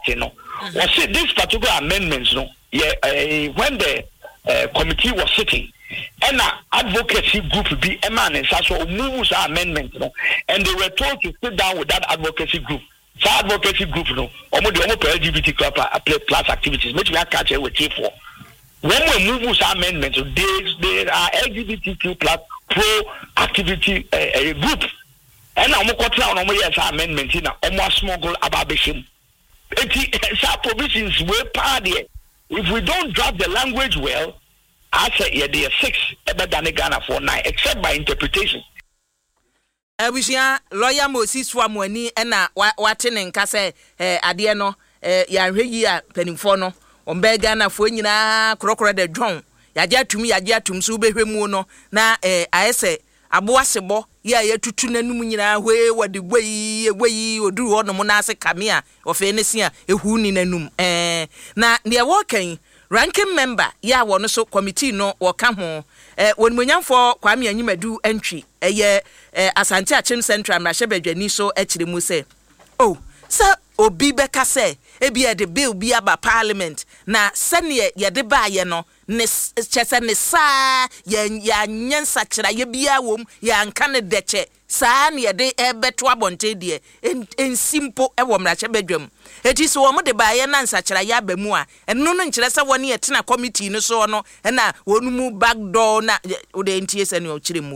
no. Was see this particular amendments no. Yeah, when the committee was sitting, and advocacy group be a man and such moves amendment, no, and they were told to sit down with that advocacy group. So advocacy group, no, almost LGBT plus activities, which we are catching with T4. When we move with amendments, they are LGBTQ plus pro activity group, and I'm going to yes amendment in almost smuggle about Bisham. Some provisions were party. If we don't draft the language well, I say yeah, there are 6 better than Ghana for 9, except by interpretation. Abusha lawyer Moses Wamwani ena watene nka se ade no ya hweyi a panimfo no ombe Ghana fo nyina krokro de dwon yaje atum so behwemu no na ayese aboasebo ya yatutu nanum nyina hwe wade gweyi oduru ho no mo na ase kamea ofe ne sia ehu ni nanum na ne wokan ranking member ya wono so committee no woka ho wonmunyamfo Kwame Anyimadu entry Asante Achim Central Mrashebedwani so ekiremu se sa obi beka se ebi de bill bi aba parliament na sene ye de ba ye no ne chese ne sa ya nyensa kira ye bia wom ya nka ne deche sa ne de ebeto abonte de en simple e wo Mrashebedwam eti so wo de ba ye na nsakira ya abamu a eno no nkire se woni etena committee no so no na wonu mu back door na wo de ntie se ne o kiremu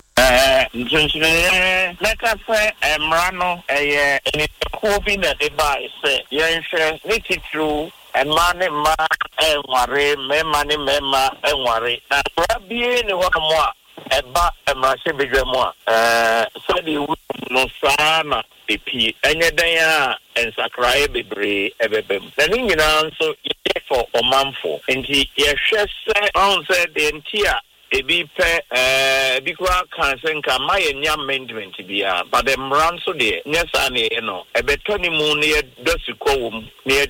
Let us say, Mrano, a coping that they buy, say, yes, it's true, and money, ma, and worry, me money, memma, and worry. And Rabbi, one more, a bat, and Mrashebedwam, said you no sana, PP, and yet and Sakrae Bebre, Ebebem. The thing so, for a month for, and he, yes, said the entire. Ebi pe bikwa kansenka maye nya amendment bia but them ran so de nyesa ne no ebetoni mu ne dosikwo wom ne